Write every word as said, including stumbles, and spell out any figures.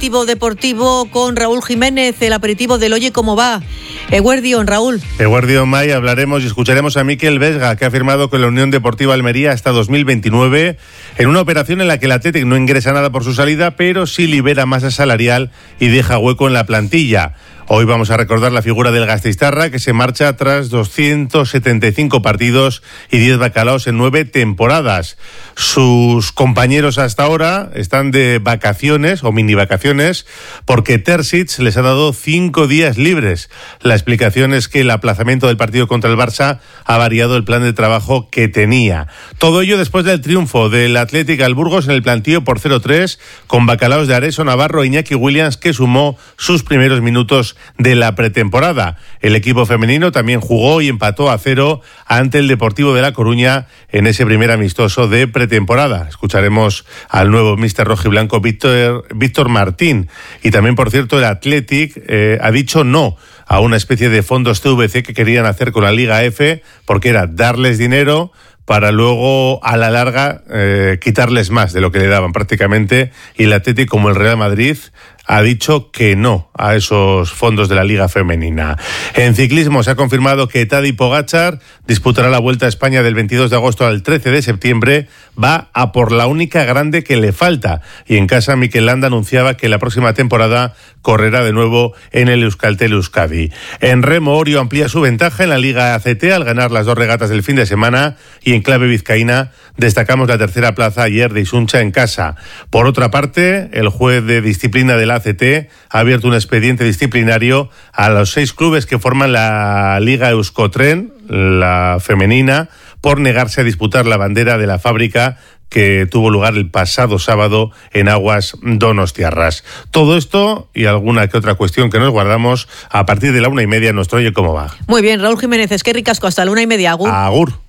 aperitivo deportivo con Raúl Jiménez, el aperitivo del Oye Cómo Va. Eguerdión, Raúl. Eguerdión, May, hablaremos y escucharemos a Mikel Vesga, que ha firmado con la Unión Deportiva Almería hasta dos mil veintinueve, en una operación en la que el Athletic no ingresa nada por su salida, pero sí libera masa salarial y deja hueco en la plantilla. Hoy vamos a recordar la figura del Gasteiztarra, que se marcha tras doscientos setenta y cinco partidos y diez bacalaos en nueve temporadas. Sus compañeros hasta ahora están de vacaciones o mini vacaciones porque Terzic les ha dado cinco días libres. La explicación es que el aplazamiento del partido contra el Barça ha variado el plan de trabajo que tenía. Todo ello después del triunfo del Athletic al Burgos en el plantío por cero tres, con bacalaos de Areso Navarro e Iñaki Williams, que sumó sus primeros minutos de la pretemporada. El equipo femenino también jugó y empató a cero ante el Deportivo de La Coruña en ese primer amistoso de pretemporada. Escucharemos al nuevo míster rojiblanco Víctor, Víctor Martín. Y también, por cierto, el Athletic eh, ha dicho no a una especie de fondos C V C que querían hacer con la Liga F, porque era darles dinero para luego a la larga eh, quitarles más de lo que le daban prácticamente, y el Athletic, como el Real Madrid, ha dicho que no a esos fondos de la Liga Femenina. En ciclismo se ha confirmado que Tadej Pogačar disputará la Vuelta a España del veintidós de agosto al trece de septiembre. Va a por la única grande que le falta. Y en casa, Mikel Landa anunciaba que la próxima temporada correrá de nuevo en el Euskaltel Euskadi. En remo, Orio amplía su ventaja en la Liga A C T al ganar las dos regatas del fin de semana, y en clave vizcaína destacamos la tercera plaza ayer de Isuncha en casa. Por otra parte, el juez de disciplina de la A C T ha abierto un expediente disciplinario a los seis clubes que forman la Liga Euskotren, la femenina, por negarse a disputar la bandera de la fábrica que tuvo lugar el pasado sábado en aguas donostiarras. Todo esto y alguna que otra cuestión que nos guardamos a partir de la una y media en nuestro Oye Cómo Va. Muy bien, Raúl Jiménez, es que ricasco, hasta la una y media. Agur. Agur.